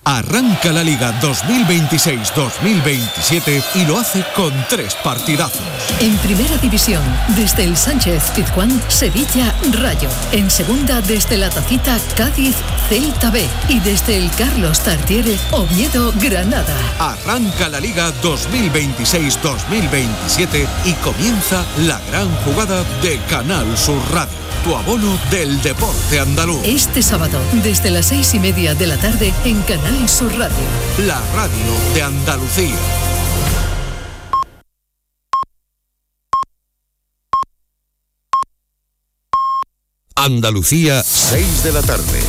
Arranca la Liga 2026-2027 y lo hace con 3 partidazos. En Primera División, desde el Sánchez-Pizjuán, Sevilla-Rayo. En Segunda, desde la Tacita, Cádiz-Celta B. Y desde el Carlos Tartiere, Oviedo-Granada. Arranca la Liga 2026-2027 y comienza la gran jugada de Canal Sur Radio. Tu abono del deporte andaluz. Este sábado, desde las 6:30 de la tarde, en Canal Sur Radio. La radio de Andalucía. Andalucía, 6 de la tarde.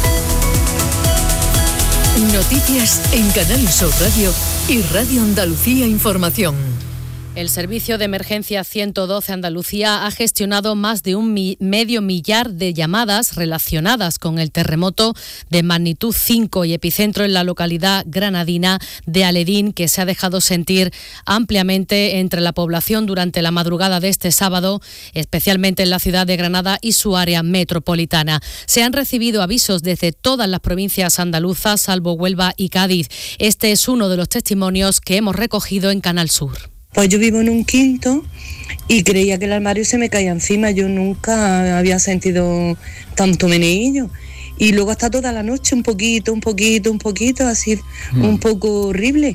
Noticias en Canal Sur Radio y Radio Andalucía Información. El Servicio de Emergencia 112 Andalucía ha gestionado más de medio millar de llamadas relacionadas con el terremoto de magnitud 5 y epicentro en la localidad granadina de Aledín, que se ha dejado sentir ampliamente entre la población durante la madrugada de este sábado, especialmente en la ciudad de Granada y su área metropolitana. Se han recibido avisos desde todas las provincias andaluzas, salvo Huelva y Cádiz. Este es uno de los testimonios que hemos recogido en Canal Sur. Pues yo vivo en un quinto y creía que el armario se me caía encima. Yo nunca había sentido tanto meneillo. Y luego hasta toda la noche un poquito, así un poco horrible.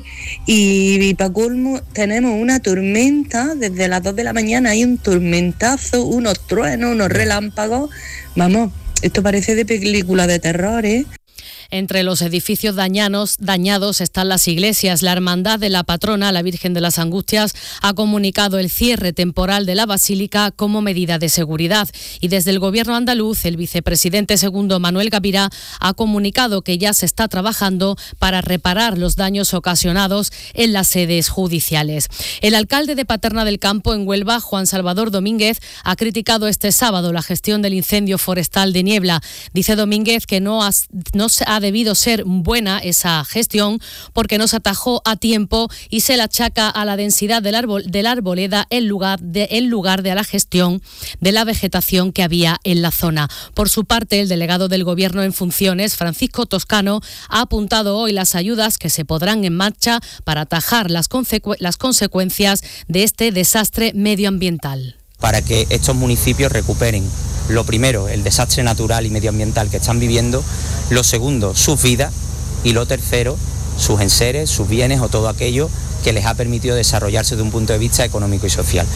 Y para colmo tenemos una tormenta, desde las 2 de la mañana hay un tormentazo, unos truenos, unos relámpagos. Vamos, esto parece de película de terror, ¿eh? Entre los edificios dañados están las iglesias. La Hermandad de la Patrona, la Virgen de las Angustias, ha comunicado el cierre temporal de la Basílica como medida de seguridad. Y desde el Gobierno andaluz, el vicepresidente segundo Manuel Gavirá ha comunicado que ya se está trabajando para reparar los daños ocasionados en las sedes judiciales. El alcalde de Paterna del Campo, en Huelva, Juan Salvador Domínguez, ha criticado este sábado la gestión del incendio forestal de Niebla. Dice Domínguez que no se ha debido ser buena esa gestión porque no se atajó a tiempo y se la achaca a la densidad de la arboleda en lugar de a la gestión de la vegetación que había en la zona. Por su parte, el delegado del Gobierno en funciones, Francisco Toscano, ha apuntado hoy las ayudas que se pondrán en marcha para atajar las consecuencias de este desastre medioambiental. Para que estos municipios recuperen, lo primero, el desastre natural y medioambiental que están viviendo, lo segundo, sus vidas, y lo tercero, sus enseres, sus bienes o todo aquello que les ha permitido desarrollarse desde un punto de vista económico y social.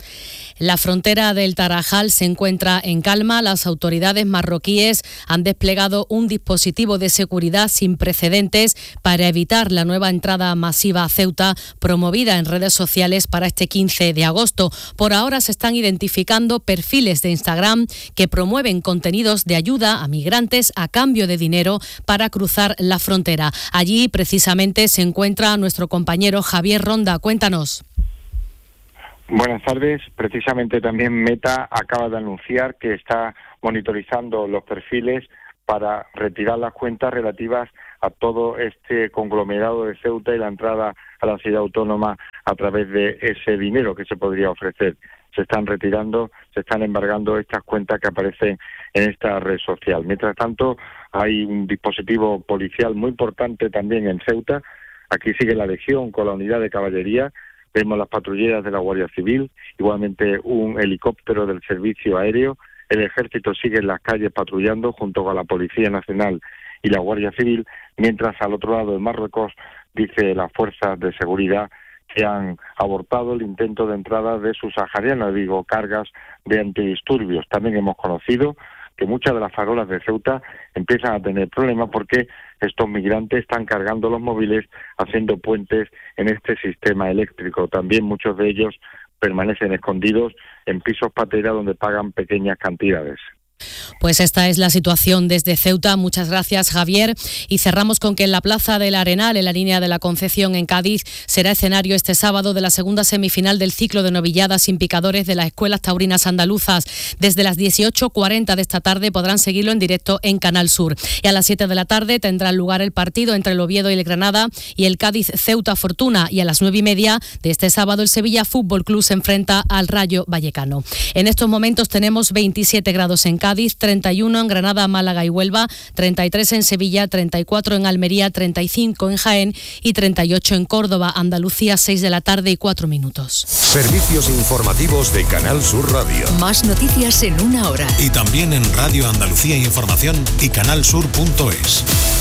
La frontera del Tarajal se encuentra en calma. Las autoridades marroquíes han desplegado un dispositivo de seguridad sin precedentes para evitar la nueva entrada masiva a Ceuta promovida en redes sociales para este 15 de agosto. Por ahora se están identificando perfiles de Instagram que promueven contenidos de ayuda a migrantes a cambio de dinero para cruzar la frontera. Allí precisamente se encuentra nuestro compañero Javier Ronda. Cuéntanos. Buenas tardes. Precisamente también Meta acaba de anunciar que está monitorizando los perfiles para retirar las cuentas relativas a todo este conglomerado de Ceuta y la entrada a la ciudad autónoma a través de ese dinero que se podría ofrecer. Se están retirando, se están embargando estas cuentas que aparecen en esta red social. Mientras tanto, hay un dispositivo policial muy importante también en Ceuta. Aquí sigue la Legión con la unidad de caballería. Vemos las patrulleras de la Guardia Civil, igualmente un helicóptero del Servicio Aéreo. El Ejército sigue en las calles patrullando junto con la Policía Nacional y la Guardia Civil, mientras al otro lado de Marruecos dice las fuerzas de seguridad que han abortado el intento de entrada de sus saharianos, cargas de antidisturbios. También hemos conocido que muchas de las farolas de Ceuta empiezan a tener problemas porque estos migrantes están cargando los móviles, haciendo puentes en este sistema eléctrico. También muchos de ellos permanecen escondidos en pisos patera donde pagan pequeñas cantidades. Pues esta es la situación desde Ceuta. Muchas gracias, Javier. Y cerramos con que en la Plaza del Arenal, en la línea de la Concepción en Cádiz, será escenario este sábado de la segunda semifinal del ciclo de novilladas sin picadores de las escuelas taurinas andaluzas. Desde las 18:40 de esta tarde podrán seguirlo en directo en Canal Sur. Y a las 7 de la tarde tendrá lugar el partido entre el Oviedo y el Granada y el Cádiz Ceuta Fortuna. Y a las 9:30 de este sábado el Sevilla Fútbol Club se enfrenta al Rayo Vallecano. En estos momentos tenemos 27 grados en Cádiz. Cádiz, 31 en Granada, Málaga y Huelva, 33 en Sevilla, 34 en Almería, 35 en Jaén y 38 en Córdoba. Andalucía, 6 de la tarde y 4 minutos. Servicios informativos de Canal Sur Radio. Más noticias en una hora. Y también en Radio Andalucía Información y canalsur.es.